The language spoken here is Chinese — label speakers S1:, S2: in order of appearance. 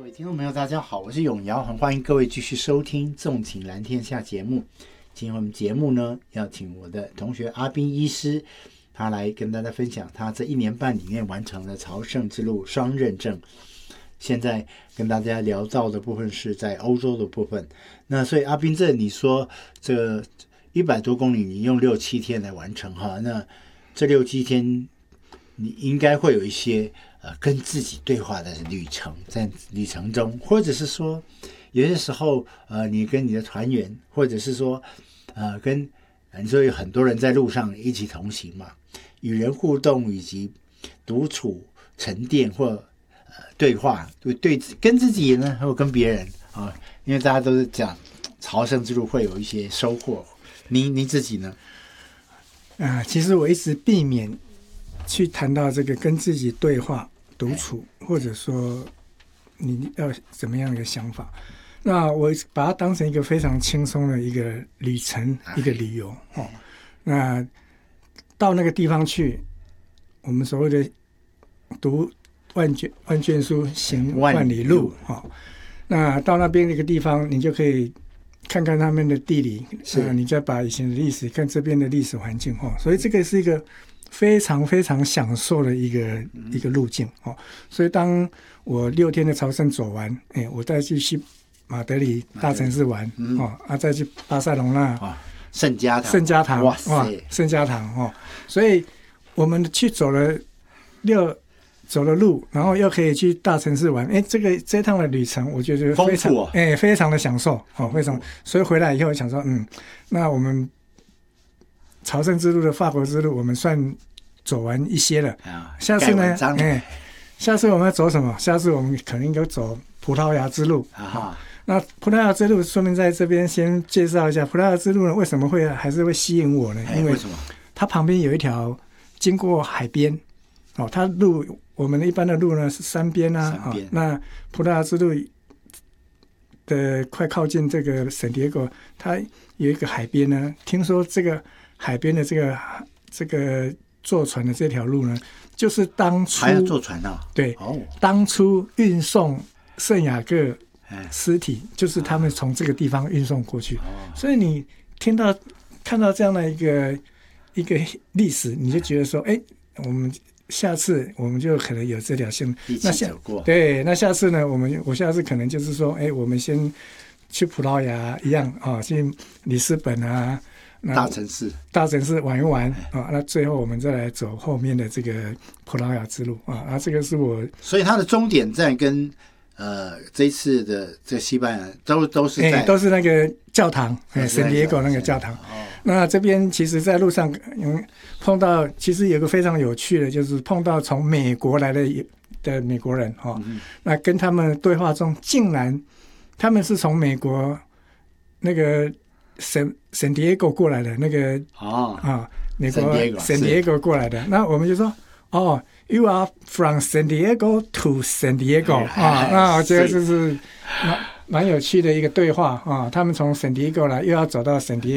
S1: 位听众朋友大家好，我是永尧，很欢迎各位继续收听纵情蓝天下节目。今天我们节目呢要请我的同学阿斌医师，他来跟大家分享他这1年半里面完成了朝圣之路双认证。现在跟大家聊到的部分是在欧洲的部分，那所以阿斌你说这100多公里你用6-7天来完成哈，那这6-7天你应该会有一些跟自己对话的旅程，在旅程中，或者是说有些时候你跟你的团员，或者是说跟你说有很多人在路上一起同行嘛，与人互动以及独处沉淀或对话，对跟自己呢，还有跟别人啊，因为大家都是讲朝圣之路会有一些收获。您自己呢？
S2: 其实我一直避免去谈到这个跟自己对话、独处，或者说你要怎么样的想法。那我把它当成一个非常轻松的一个旅程，一个旅游。那到那个地方去，我们所谓的读万卷书，行万里路。那到那边那个地方，你就可以看看他们的地理，你再把以前的历史看这边的历史环境。所以这个是一个非常非常享受的一个路径。所以当我6天的朝圣走完，我再去马德里大城市玩，再去巴塞隆纳
S1: 圣家堂，
S2: 哇塞，圣家堂。所以我们去走了路，然后又可以去大城市玩。这趟的旅程我觉得非常丰富，非常的享受，非常。所以回来以后想说，那我们朝圣之路的法国之路我们算走完一些了。下次呢，下次我们要走什么？下次我们可能应该走葡萄牙之路。那葡萄牙之路顺便在这边先介绍一下，葡萄牙之路呢为什么还是会吸引我呢？因为它旁边有一条经过海边，它路我们一般的路呢是山边啊，那葡萄牙之路的快靠近这个圣地亚哥，它有一个海边呢。听说这个海边的这个坐船的这条路呢，就是当初
S1: 还要坐船啊？对，
S2: 当初运送圣雅各尸体，就是他们从这个地方运送过去。所以你看到这样的一个历史，你就觉得说，我们下次我们就可能有这条线
S1: 一起走过。
S2: 对，那下次呢，我下次可能就是说，我们先去葡萄牙一样去里斯本啊，
S1: 大城市
S2: 玩一玩那最后我们再来走后面的这个葡萄牙之路这个是我。
S1: 所以它的终点站跟这一次的这西班牙都是在
S2: 都是那个教堂，圣地亚哥那个教堂。那这边其实在路上碰到，其实有个非常有趣的，就是碰到从美国来的美国人那跟他们对话中，竟然他们是从美国那个圣地亚哥过来的那个美国圣地亚哥过来的。那我们就说You are from San Diego to San Diego 那我觉得这是蛮有趣的一个对话他们从 San Diego 来，又要走到 San Diego。